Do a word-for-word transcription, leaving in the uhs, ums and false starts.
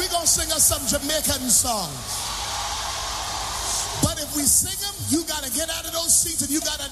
we're going to sing us some Jamaican songs. But if we sing them, you got to get out of those seats and you got to